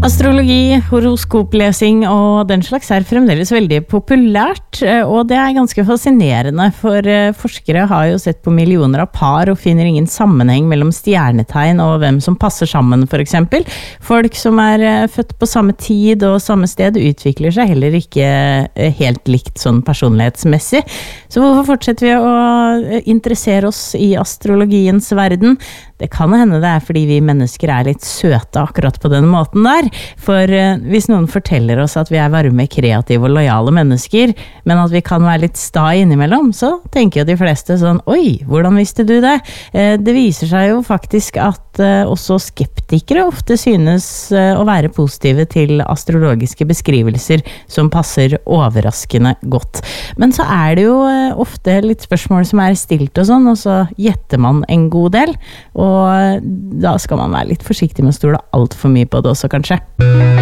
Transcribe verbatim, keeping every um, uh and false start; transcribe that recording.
Astrologi, horoskoplesing og den slags er fremdeles veldig populært, og det er ganske fascinerende, for forskere har jo sett på millioner av par og finner ingen sammenheng mellom stjernetegn og hvem som passer sammen, for eksempel. Folk som er født på samme tid og samme sted utvikler seg heller ikke helt likt sånn personlighetsmessig. Så hvorfor fortsetter vi å interessere oss i astrologiens verden? Det kan hende det er fordi vi mennesker er litt søte akkurat på den måten der. For uh, hvis noen forteller oss at vi er varme, kreative og lojale mennesker, men at vi kan være litt sta innimellom, så tenker jo de fleste sånn, oi, hvordan visste du det? Uh, det viser seg jo faktisk at uh, også skeptikere ofte synes uh, å være positive til astrologiske beskrivelser som passer overraskende godt. Men så er det jo uh, ofte litt spørsmål som er stilt og sånn, og så gjetter man en god del, og da skal man være litt forsiktig med å stole alt for mye på det også, kanskje.